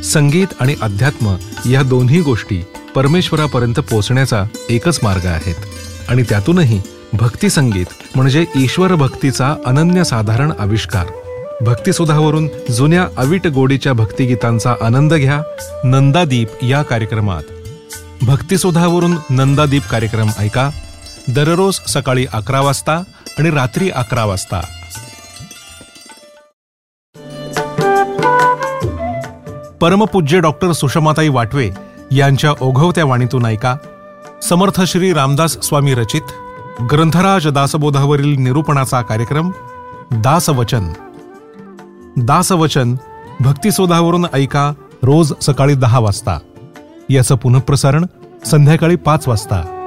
संगीत आणि अध्यात्म या दोन्ही गोष्टी परमेश्वरापर्यंत पोहोचण्याचा एकच मार्ग आहेत आणि त्यातूनही भक्ती संगीत म्हणजे ईश्वर भक्तीचा अनन्यसाधारण आविष्कार. भक्तिसुधावरून जुन्या अवीट गोडीच्या भक्तिगीतांचा आनंद घ्या नंदादीप या कार्यक्रमात. भक्तिसुधावरून नंदादीप कार्यक्रम ऐका दररोज सकाळी 11 वाजता आणि रात्री 11 वाजता. परमपूज्य डॉक्टर सुषमाताई वाटवे यांच्या ओघवत्या वाणीतून ऐका समर्थ श्री रामदास स्वामी रचित ग्रंथराज दासबोधावरील निरूपणाचा कार्यक्रम दासवचन. दासवचन भक्तिसोधावरून ऐका रोज सकाळी 10 वाजता. याचं पुनःप्रसारण संध्याकाळी 5 वाजता.